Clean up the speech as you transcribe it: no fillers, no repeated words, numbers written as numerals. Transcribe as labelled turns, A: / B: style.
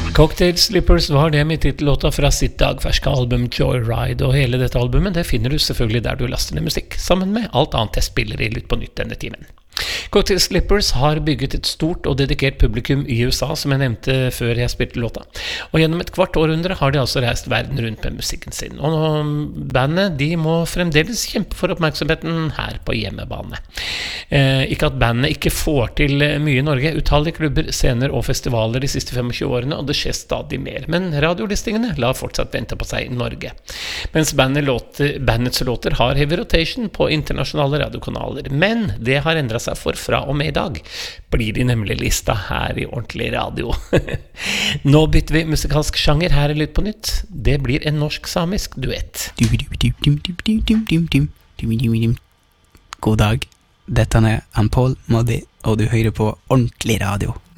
A: Cocktail Slippers var det med titellåta fra sitt dagferske album Joyride, og hele dette albumet det finner du selvfølgelig der du laster ned musikk, sammen med alt annet jeg spiller i Lytt på nytt denne timen. Cocktail Slippers har bygget et stort og dedikert publikum i USA, som jeg nevnte før jeg spilte låta. Og gjennom et kvart århundre har de altså reist verden rundt med musikken sin. Og bandet, de må fremdeles kjempe for oppmerksomheten her på hjemmebane. Ikke at bandet ikke får til mye i Norge, utallige klubber, scener og festivaler de siste 25 årene, og det skjer stadig mer. Men radiolistingene lar fortsatt vente på seg i Norge. Mens bandets låter har heavy rotation på internasjonale radiokanaler. Men det har endret seg for fra og med i dag blir de nemlig lista her i ordentlig radio. Nå bytter vi musikalsk sjanger her i Lytt på nytt. Det blir en norsk-samisk duett.
B: God dag, dette er Paul Moddi, og du hører på ordentlig radio.